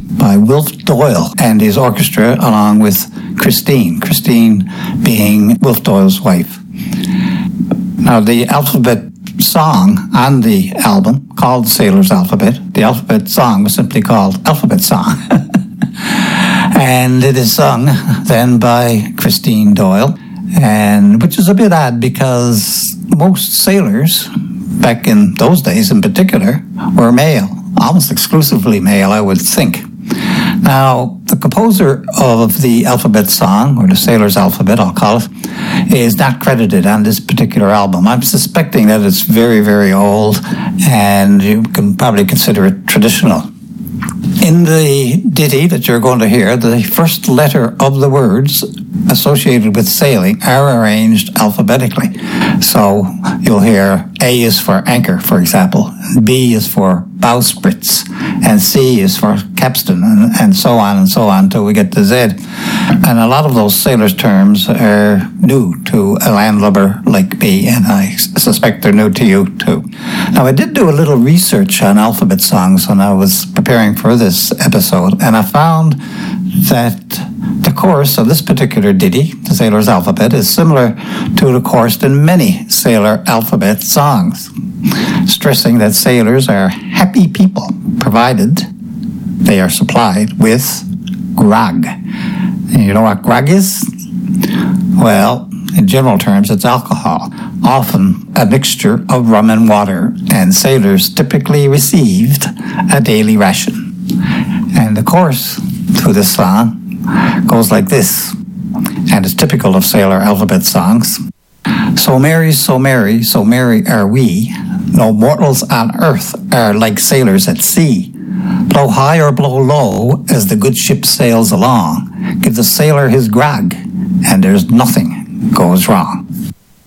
by Wilf Doyle and his orchestra, along with Christine being Wilf Doyle's wife. Now, the alphabet song on the album, called Sailor's Alphabet, the alphabet song was simply called Alphabet Song. And it is sung then by Christine Doyle, and which is a bit odd because most sailors, back in those days in particular, were male, almost exclusively male, I would think. Now, the composer of the alphabet song, or the Sailor's Alphabet, I'll call it, is not credited on this particular album. I'm suspecting that it's very, very old, and you can probably consider it traditional. In the ditty that you're going to hear, the first letter of the words associated with sailing are arranged alphabetically. So you'll hear A is for anchor, for example, B is for bowsprits, and C is for capstan, and so on until we get to Z. And a lot of those sailors' terms are new to a landlubber like me, and I suspect they're new to you too. Now, I did do a little research on alphabet songs when I was preparing for this episode, and I found that the chorus of this particular ditty, the Sailor's Alphabet, is similar to the chorus in many sailor alphabet songs, stressing that sailors are happy people, provided they are supplied with grog. And you know what grog is? Well, in general terms, it's alcohol, often a mixture of rum and water, and sailors typically received a daily ration. And the chorus to this song goes like this, and it's typical of sailor alphabet songs. So merry, so merry, so merry are we. No mortals on earth are like sailors at sea. Blow high or blow low as the good ship sails along. Give the sailor his grog, and there's nothing goes wrong.